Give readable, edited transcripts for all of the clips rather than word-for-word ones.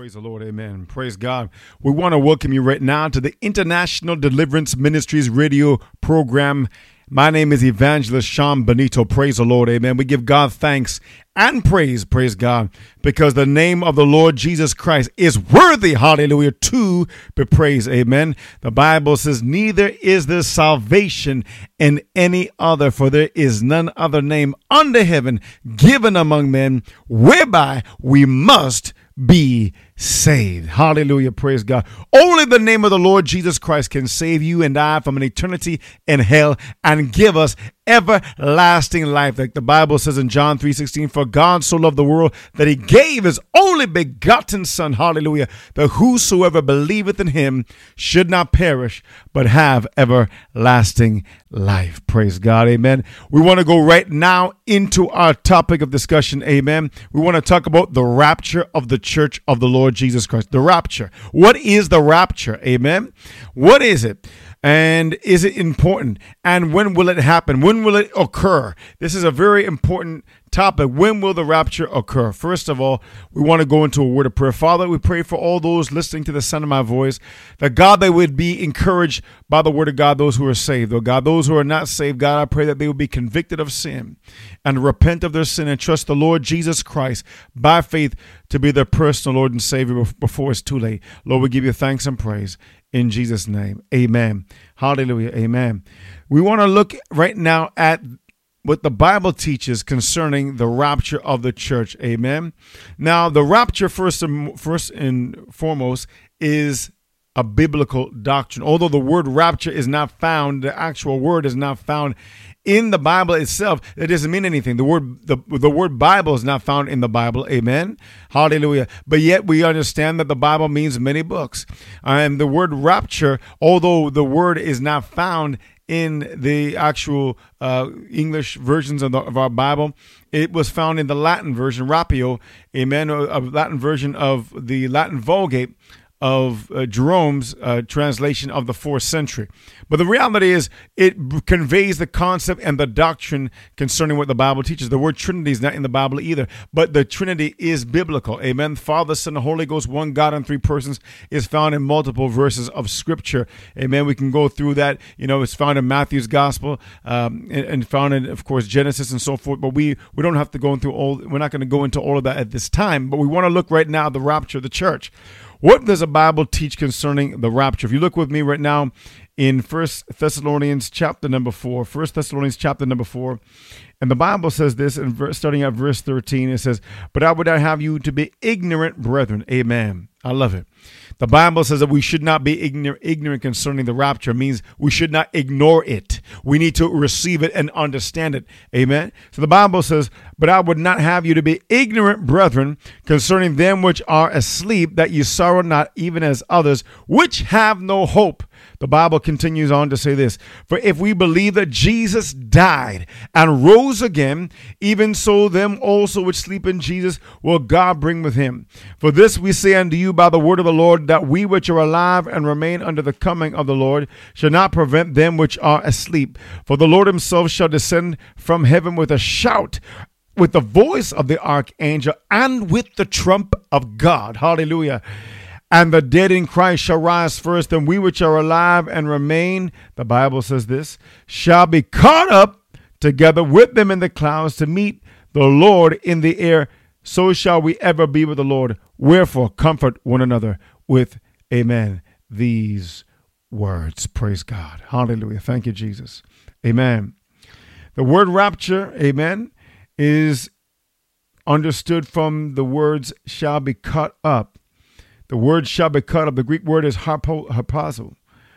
Praise the Lord. Amen. Praise God. We want to welcome you right now to the International Deliverance Ministries radio program. My name is Evangelist Sean Benito. Praise the Lord. Amen. We give God thanks and praise God, because the name of the Lord Jesus Christ is worthy, hallelujah, to be praised. Amen. The Bible says, neither is there salvation in any other, for there is none other name under heaven given among men whereby we must be saved. Hallelujah. Praise God. Only the name of the Lord Jesus Christ can save you and I from an eternity in hell and give us everlasting life. Like the Bible says in John 3:16, for God so loved the world that he gave his only begotten son, hallelujah, that whosoever believeth in him should not perish, but have everlasting life. Praise God. Amen. We want to go right now into our topic of discussion. Amen. We want to talk about the rapture of the church of the Lord Jesus Christ. The rapture. What is the rapture? Amen. What is it? And is it important? And when will it happen? When will it occur? This is a very important topic. When will the rapture occur? First of all, we want to go into a word of prayer. Father, we pray for all those listening to the sound of my voice, that God, they would be encouraged by the word of God, those who are saved. Oh God, those who are not saved, God, I pray that they will be convicted of sin and repent of their sin and trust the Lord Jesus Christ by faith to be their personal Lord and Savior before it's too late. Lord, we give you thanks and praise. In Jesus' name, amen. Hallelujah, amen. We want to look right now at what the Bible teaches concerning the rapture of the church, amen. Now, the rapture, first and foremost, is a biblical doctrine. Although the word rapture is not found, the actual word is not found in the Bible itself, it doesn't mean anything. The word Bible is not found in the Bible. Amen. Hallelujah. But yet we understand that the Bible means many books. And the word rapture, although the word is not found in the actual English versions of our Bible, it was found in the Latin version, rapio, amen, a Latin version of the Latin Vulgate of Jerome's translation of the 4th century. But the reality is it conveys the concept and the doctrine concerning what the Bible teaches. The word Trinity is not in the Bible either, but the Trinity is biblical. Amen. Father, Son, and Holy Ghost, one God in three persons, is found in multiple verses of Scripture. Amen. We can go through that. You know, it's found in Matthew's Gospel and found in, of course, Genesis and so forth. But we don't have to go into all. We're not going to go into all of that at this time. But we want to look right now at the rapture of the church. What does the Bible teach concerning the rapture? If you look with me right now in 1 Thessalonians chapter number 4, 1 Thessalonians chapter number 4, and the Bible says this, starting at verse 13, it says, but I would not have you to be ignorant, brethren. Amen. I love it. The Bible says that we should not be ignorant concerning the rapture. It means we should not ignore it. We need to receive it and understand it. Amen. So the Bible says, but I would not have you to be ignorant, brethren, concerning them which are asleep, that ye sorrow not, even as others, which have no hope. The Bible continues on to say this, for if we believe that Jesus died and rose again, even so them also which sleep in Jesus will God bring with him. For this we say unto you by the word of the Lord, that we which are alive and remain unto the coming of the Lord shall not prevent them which are asleep. For the Lord himself shall descend from heaven with a shout, with the voice of the archangel, and with the trump of God. Hallelujah. And the dead in Christ shall rise first, and we which are alive and remain, the Bible says this, shall be caught up together with them in the clouds to meet the Lord in the air. So shall we ever be with the Lord. Wherefore, comfort one another with, amen, these words. Praise God. Hallelujah. Thank you, Jesus. Amen. The word rapture, amen, is understood from the words shall be caught up. The word shall be cut up. The Greek word is harpazo.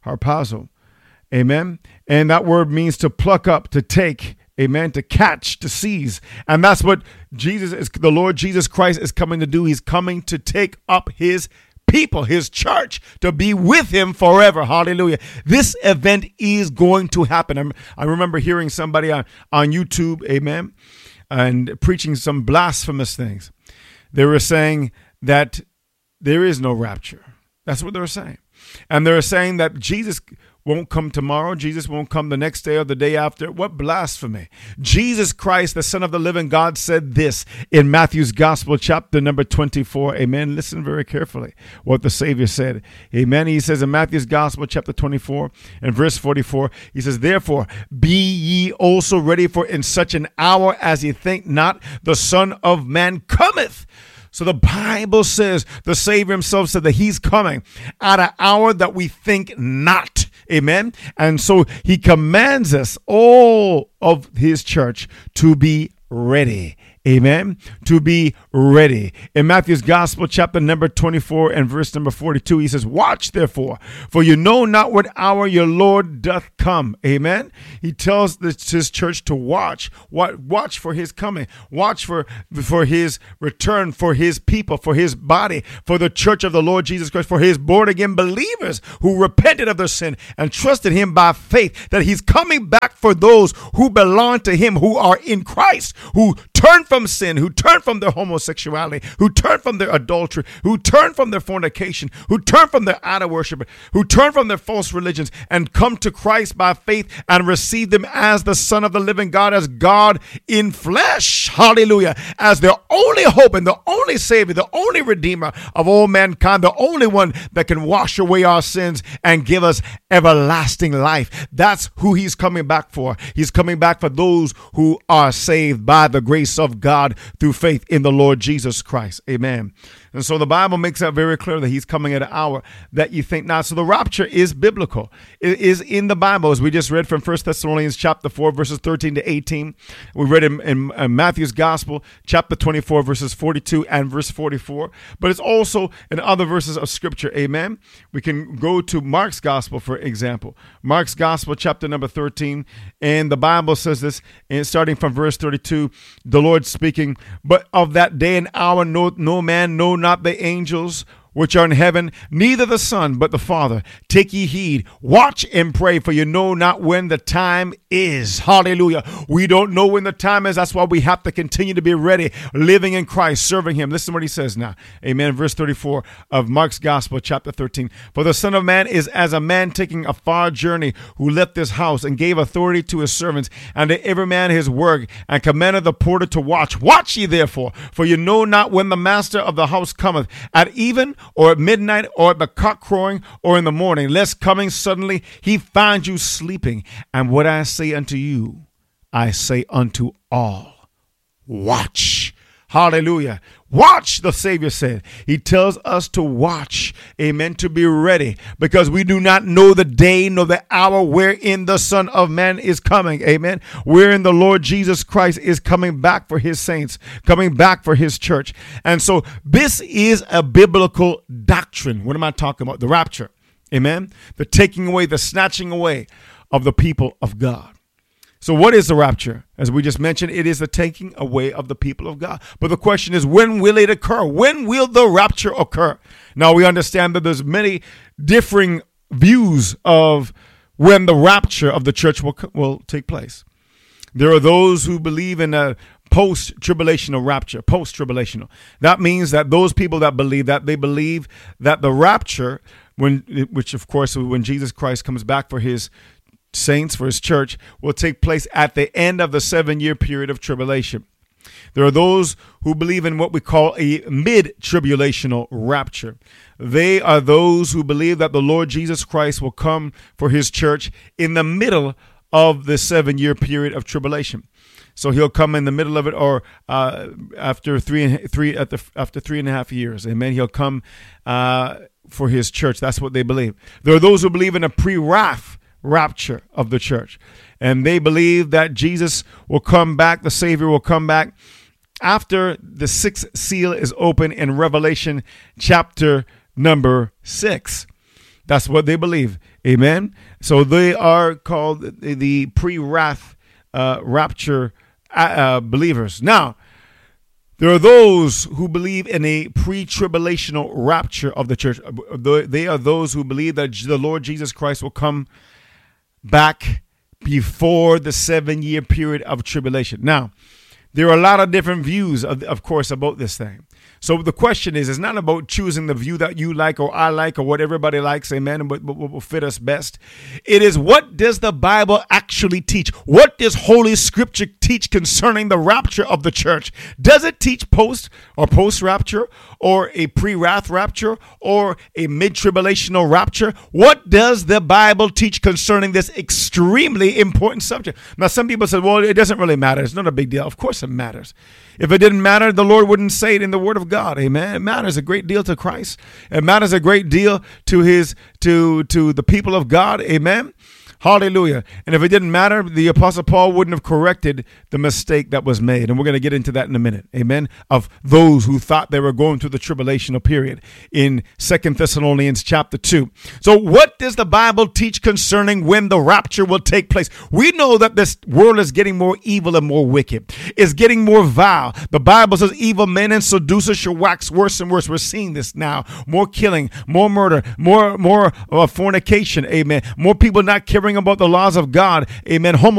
Amen. And that word means to pluck up, to take, amen, to catch, to seize. And that's what the Lord Jesus Christ is coming to do. He's coming to take up his people, his church, to be with him forever. Hallelujah. This event is going to happen. I remember hearing somebody on YouTube, amen, and preaching some blasphemous things. They were saying that there is no rapture. That's what they were saying. And they were saying that Jesus won't come tomorrow. Jesus won't come the next day or the day after. What blasphemy. Jesus Christ, the Son of the living God, said this in Matthew's Gospel, chapter number 24. Amen. Listen very carefully what the Savior said. Amen. He says in Matthew's Gospel, chapter 24 and verse 44, he says, therefore, be ye also ready, for in such an hour as ye think not, the Son of Man cometh. So the Bible says, the Savior himself said that he's coming at an hour that we think not. Amen. And so he commands us, all of his church, to be ready. Amen. To be ready. In Matthew's Gospel, chapter number 24 and verse number 42, he says, watch therefore, for you know not what hour your Lord doth come. Amen. He tells his church to watch. Watch for his coming. Watch for his return, for his people, for his body, for the church of the Lord Jesus Christ, for his born again believers who repented of their sin and trusted him by faith, that he's coming back for those who belong to him, who are in Christ, who turn from sin, who turn from their homosexuality, who turn from their adultery, who turn from their fornication, who turn from their idol worship, who turn from their false religions and come to Christ by faith and receive them as the Son of the living God, as God in flesh. Hallelujah. As their only hope and the only Savior, the only Redeemer of all mankind, the only one that can wash away our sins and give us everlasting life. That's who he's coming back for. He's coming back for those who are saved by the grace of God through faith in the Lord Jesus Christ. Amen. And so the Bible makes that very clear that he's coming at an hour that you think not. So the rapture is biblical. It is in the Bible, as we just read from 1 Thessalonians chapter 4, verses 13 to 18. We read in Matthew's Gospel, chapter 24, verses 42 and verse 44. But it's also in other verses of Scripture. Amen. We can go to Mark's Gospel, for example. Mark's Gospel, chapter number 13. And the Bible says this, and starting from verse 32, the Lord speaking, but of that day and hour no man, no not the angels which are in heaven, neither the Son, but the Father. Take ye heed, watch and pray, for you know not when the time is. Hallelujah. We don't know when the time is. That's why we have to continue to be ready, living in Christ, serving him. Listen to what he says now. Amen. Verse 34 of Mark's Gospel, chapter 13. For the Son of Man is as a man taking a far journey, who left his house and gave authority to his servants, and to every man his work, and commanded the porter to watch. Watch ye therefore, for you know not when the master of the house cometh, at even, or at midnight, or at the cock crowing, or in the morning, lest coming suddenly he find you sleeping. And what I say unto you, I say unto all, watch. Hallelujah. Watch, the Savior said. He tells us to watch, amen, to be ready, because we do not know the day nor the hour wherein the Son of Man is coming, amen, wherein the Lord Jesus Christ is coming back for his saints, coming back for his church. And so this is a biblical doctrine. What am I talking about? The rapture, amen, the taking away, the snatching away of the people of God. So what is the rapture? As we just mentioned, it is the taking away of the people of God. But the question is, when will it occur? When will the rapture occur? Now, we understand that there's many differing views of when the rapture of the church will take place. There are those who believe in a post-tribulational rapture, post-tribulational. That means that those people that believe that, they believe that the rapture, which of course, when Jesus Christ comes back for his saints, for his church, will take place at the end of the 7-year period of tribulation. There are those who believe in what we call a mid-tribulational rapture. They are those who believe that the Lord Jesus Christ will come for his church in the middle of the 7-year period of tribulation. So he'll come in the middle of it, or after three and a half years. Amen. He'll come for his church. That's what they believe. There are those who believe in a pre-wrath rapture of the church, and they believe that Jesus will come back, the Savior will come back after the 6th seal is open in Revelation chapter number 6. That's what they believe. Amen. So they are called the pre-wrath rapture believers. Now, there are those who believe in a pre-tribulational rapture of the church. They are those who believe that the Lord Jesus Christ will come back before the 7-year period of tribulation. Now, there are a lot of different views, of course, about this thing. So the question is, it's not about choosing the view that you like or I like or what everybody likes, amen, and what will fit us best. It is, what does the Bible actually teach? What does Holy Scripture teach concerning the rapture of the church? Does it teach post-rapture or a pre-wrath rapture or a mid-tribulational rapture? What does the Bible teach concerning this extremely important subject? Now, some people say, well, it doesn't really matter. It's not a big deal. Of course it matters. If it didn't matter, the Lord wouldn't say it in the Word of God. Amen. It matters a great deal to Christ. It matters a great deal to the people of God. Amen. Hallelujah. And if it didn't matter, the Apostle Paul wouldn't have corrected the mistake that was made. And we're going to get into that in a minute. Amen. Of those who thought they were going through the tribulational period in 2 Thessalonians chapter 2. So what does the Bible teach concerning when the rapture will take place? We know that this world is getting more evil and more wicked. It's getting more vile. The Bible says evil men and seducers shall wax worse and worse. We're seeing this now. More killing, more murder, more fornication. Amen. More people not caring about the laws of God. Amen.